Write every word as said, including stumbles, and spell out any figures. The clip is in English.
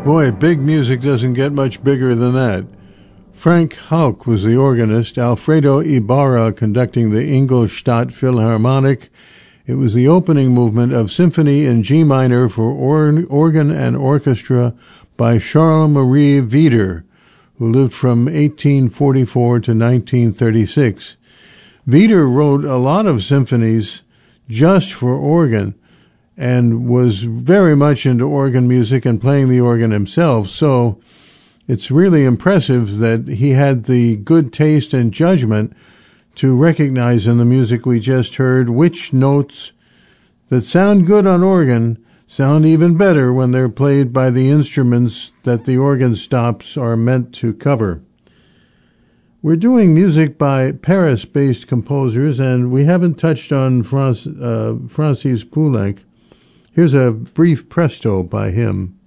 Boy, big music doesn't get much bigger than that. Frank Hauck was the organist, Alfredo Ibarra conducting the Ingolstadt Philharmonic. It was the opening movement of Symphony in G minor for or- organ and orchestra by Charles-Marie Wieder, who lived from eighteen forty-four to nineteen thirty-six. Wieder wrote a lot of symphonies just for organ and was very much into organ music and playing the organ himself, so it's really impressive that he had the good taste and judgment to recognize in the music we just heard which notes that sound good on organ sound even better when they're played by the instruments that the organ stops are meant to cover. We're doing music by Paris-based composers, and we haven't touched on France, uh, Francis Poulenc. Here's a brief presto by him.